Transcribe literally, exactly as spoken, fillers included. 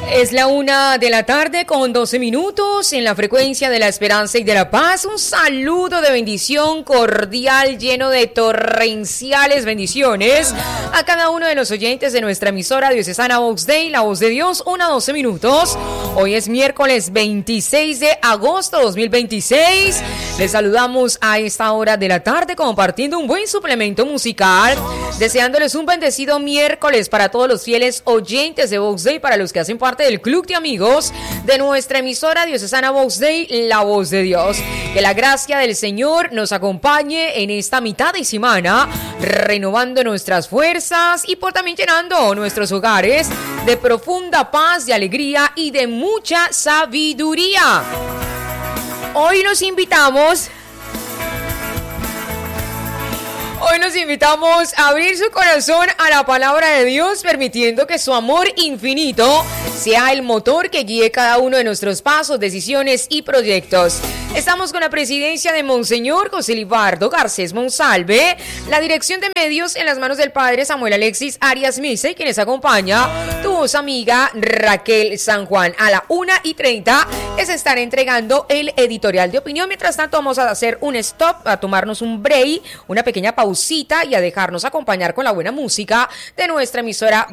Es la una de la tarde con doce minutos en la frecuencia de la esperanza y de la paz. Un saludo de bendición cordial lleno de torrenciales bendiciones a cada uno de los oyentes de nuestra emisora diocesana Vox Dei, la voz de Dios, una a doce minutos. Hoy es miércoles veintiséis de agosto dos mil veintiséis. Les saludamos a esta hora de la tarde compartiendo un buen suplemento musical, deseándoles un bendecido miércoles para todos los fieles oyentes de Vox Dei, para los que hacen parte del club de amigos de nuestra emisora diocesana Vox Dei, la voz de Dios. Que la gracia del Señor nos acompañe en esta mitad de semana, renovando nuestras fuerzas y por también llenando nuestros hogares de profunda paz, de alegría y de mucha sabiduría. Hoy los invitamos Hoy nos invitamos a abrir su corazón a la palabra de Dios, permitiendo que su amor infinito sea el motor que guíe cada uno de nuestros pasos, decisiones y proyectos. Estamos con la presidencia de Monseñor José Libardo Garcés Monsalve, la dirección de medios en las manos del padre Samuel Alexis Arias Mise, y quienes acompaña tu voz amiga Raquel San Juan. A la una y treinta les estaré entregando el editorial de opinión. Mientras tanto vamos a hacer un stop, a tomarnos un break, una pequeña pausita y a dejarnos acompañar con la buena música de nuestra emisora